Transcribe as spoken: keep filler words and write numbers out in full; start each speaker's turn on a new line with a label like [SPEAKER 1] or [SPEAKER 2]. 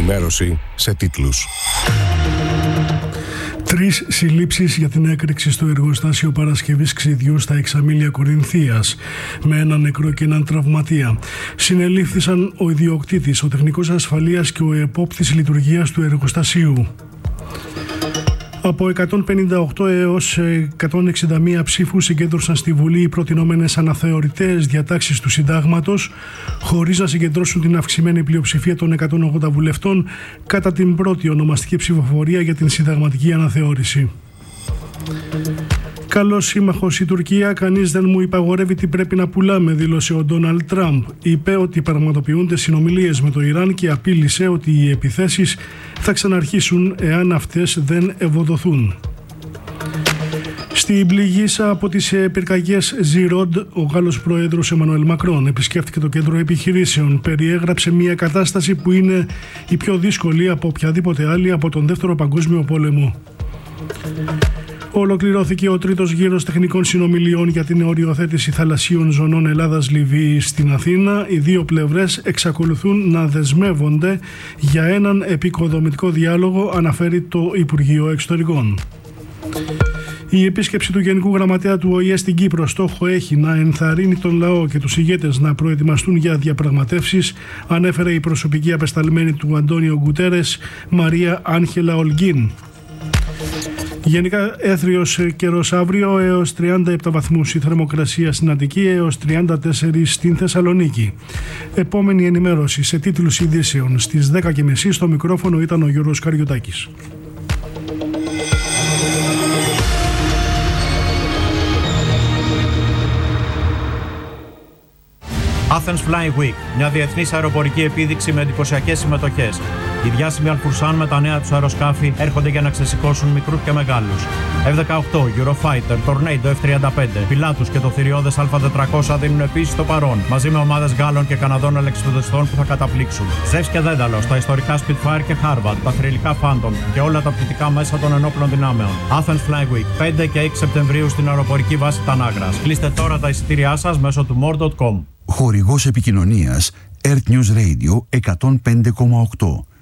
[SPEAKER 1] Ενημέρωση σε τίτλους.
[SPEAKER 2] Τρεις συλλήψεις για την έκρηξη στο εργοστάσιο παρασκευής ξυδιού στα Εξαμήλια Κορινθίας, με έναν νεκρό και έναν τραυματία. Συνελήφθησαν ο ιδιοκτήτης, ο τεχνικός ασφαλείας και ο επόπτης λειτουργίας του εργοστασίου. Από εκατόν πενήντα οκτώ έως εκατόν εξήντα μία ψήφους συγκέντρωσαν στη Βουλή οι προτινόμενες αναθεωρητές διατάξεις του Συντάγματος, χωρίς να συγκεντρώσουν την αυξημένη πλειοψηφία των εκατόν ογδόντα βουλευτών κατά την πρώτη ονομαστική ψηφοφορία για την συνταγματική αναθεώρηση. Καλός σύμμαχος η Τουρκία, κανείς δεν μου υπαγορεύει τι πρέπει να πουλάμε, δήλωσε ο Ντόναλντ Τραμπ. Είπε ότι πραγματοποιούνται συνομιλίες με το Ιράν και απείλησε ότι οι επιθέσεις θα ξαναρχίσουν εάν αυτές δεν ευοδοθούν. Στην πληγήσα από τις πυρκαγιές Ζιρόντ, ο Γάλλος Πρόεδρος Εμμανουέλ Μακρόν επισκέφθηκε το κέντρο επιχειρήσεων. Περιέγραψε μια κατάσταση που είναι η πιο δύσκολη από οποιαδήποτε άλλη από τον Δεύτερο Παγκόσμιο Πόλεμο. Ολοκληρώθηκε ο τρίτος γύρος τεχνικών συνομιλιών για την οριοθέτηση θαλασσίων ζωνών Ελλάδας-Λιβύης στην Αθήνα. Οι δύο πλευρές εξακολουθούν να δεσμεύονται για έναν επικοδομητικό διάλογο, αναφέρει το Υπουργείο Εξωτερικών. Η επίσκεψη του Γενικού Γραμματέα του Ο Η Ε στην Κύπρο στόχο έχει να ενθαρρύνει τον λαό και τους ηγέτες να προετοιμαστούν για διαπραγματεύσεις, ανέφερε η προσωπική απεσταλμένη του Αντώνιο Γκουτέρες, Μαρία Άγχελα Ολγκίν. Γενικά έθριος καιρός αύριο, έως τριάντα επτά βαθμούς η θερμοκρασία στην Αττική, έως τριάντα τέσσερα στην Θεσσαλονίκη. Επόμενη ενημέρωση σε τίτλους ειδήσεων στις δέκα και μισή. Στο μικρόφωνο ήταν ο Γιώργος Καριωτάκης.
[SPEAKER 3] Athens Flying Week, μια διεθνής αεροπορική επίδειξη με εντυπωσιακές συμμετοχές. Οι διάσημοι Αλφουρσάν με τα νέα τους αεροσκάφη έρχονται για να ξεσηκώσουν μικρούς και μεγάλους. εφ δεκαοκτώ, Eurofighter, Tornado εφ τριάντα πέντε, Pilatus και το θηριώδες Α τετρακόσια δίνουν επίσης το παρόν, μαζί με ομάδες Γάλλων και Καναδών αλεξιπτοδιστών που θα καταπλήξουν. Ζεύς και Δένταλος, τα ιστορικά Spitfire και Harvard, τα θρυλικά Phantom και όλα τα πτυτικά μέσα των ενόπλων δυνάμεων. Athens Flying Week, πέντε και έξι Σεπτεμβρίου στην αεροπορική βάση Τανάγρας. Κλείστε τώρα τα εισιτήριά σας μέσω του more τελεία com.
[SPEAKER 4] Χορηγός επικοινωνίας Earth News Radio εκατόν πέντε κόμμα οκτώ.